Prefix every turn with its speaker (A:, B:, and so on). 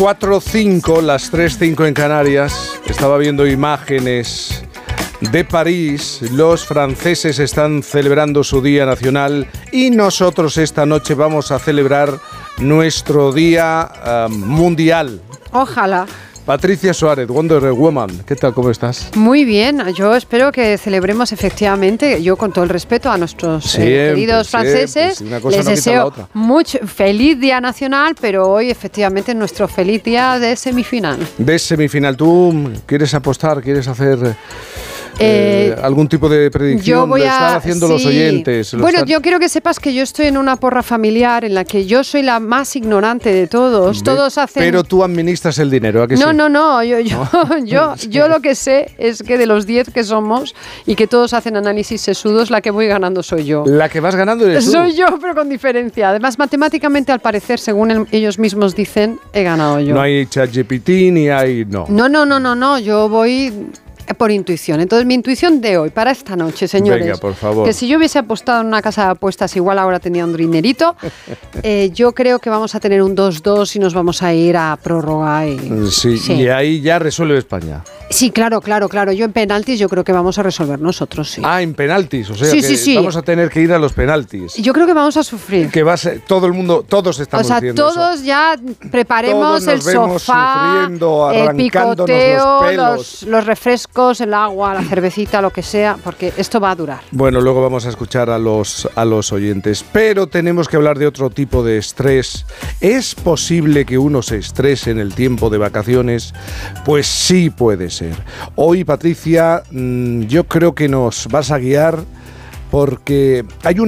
A: 4:05, las 3:05 en Canarias. Estaba viendo imágenes de París. Los franceses están celebrando su Día Nacional y nosotros esta noche vamos a celebrar nuestro Día Mundial.
B: Ojalá.
A: Patricia Suárez, Wonder Woman, ¿qué tal? ¿Cómo estás?
B: Muy bien, yo espero que celebremos efectivamente, yo con todo el respeto a nuestros queridos franceses, les deseo mucho feliz Día Nacional, pero hoy efectivamente es nuestro feliz día de semifinal.
A: De semifinal, ¿tú quieres apostar, quieres hacer algún tipo de predicción? Lo están haciendo los oyentes.
B: Bueno, yo quiero que sepas que yo estoy en una porra familiar en la que yo soy la más ignorante de todos. Todos hacen...
A: Pero tú administras el dinero, ¿a que sí?
B: No, yo lo que sé es que de los 10 que somos y que todos hacen análisis sesudos, la que voy ganando soy yo.
A: La que vas ganando eres tú.
B: Soy yo, pero con diferencia. Además, matemáticamente, al parecer, según ellos mismos dicen, he ganado yo.
A: No hay ChatGPT ni hay...
B: No, yo voy... por intuición. Entonces, mi intuición de hoy, para esta noche, señores,
A: venga, por favor,
B: que si yo hubiese apostado en una casa de apuestas, igual ahora tenía un dinerito. Yo creo que vamos a tener un 2-2 y nos vamos a ir a prórroga.
A: Sí, y ahí ya resuelve España.
B: Sí, claro. Yo en penaltis yo creo que vamos a resolver nosotros, sí.
A: Ah, en penaltis, o sea
B: sí.
A: Vamos a tener que ir a los penaltis.
B: Yo creo que vamos a sufrir.
A: Que va a ser, todo el mundo, todos estamos diciendo
B: todos eso. Ya preparemos
A: todos
B: el sofá,
A: sufriendo,
B: el picoteo,
A: los pelos.
B: Los refrescos, el agua, la cervecita, lo que sea, porque esto va a durar.
A: Bueno, luego vamos a escuchar a los oyentes, pero tenemos que hablar de otro tipo de estrés. ¿Es posible que uno se estrese en el tiempo de vacaciones? Pues sí puede ser. Hoy, Patricia, yo creo que nos vas a guiar porque hay